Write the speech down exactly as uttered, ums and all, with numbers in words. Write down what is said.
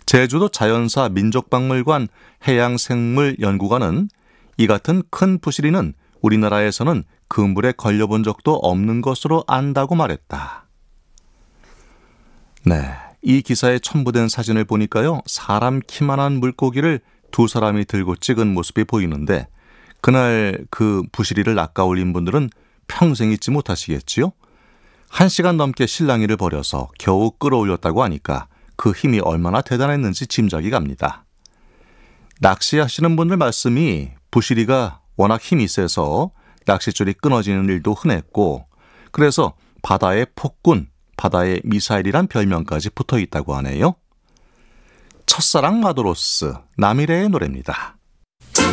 제주도 자연사 민족박물관 해양생물연구관은 이 같은 큰 부시리는 우리나라에서는 그물에 걸려본 적도 없는 것으로 안다고 말했다. 네, 이 기사에 첨부된 사진을 보니까요, 사람 키만한 물고기를 두 사람이 들고 찍은 모습이 보이는데 그날 그 부시리를 낚아올린 분들은 평생 잊지 못하시겠지요? 한 시간 넘게 실랑이를 벌여서 겨우 끌어올렸다고 하니까 그 힘이 얼마나 대단했는지 짐작이 갑니다. 낚시하시는 분들 말씀이 부시리가 워낙 힘이 세서 낚싯줄이 끊어지는 일도 흔했고, 그래서 바다의 폭군, 바다의 미사일이란 별명까지 붙어 있다고 하네요. 첫사랑 마도로스, 남이래의 노래입니다.